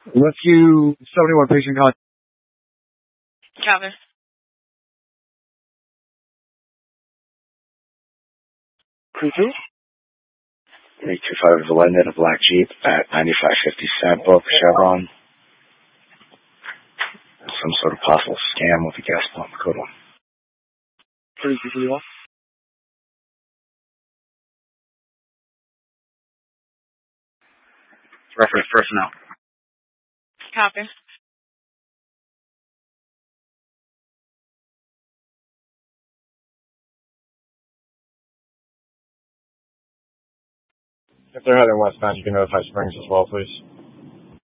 Rescue 71 patient contact. Copy. Crew 2? 325 is a London, a black Jeep at 9550 Sandbrook, Chevron. Some sort of possible scam with a gas pump. Code 1. 3231. Reference personnel. Copy. If they're heading westbound, you can notify Springs as well, please.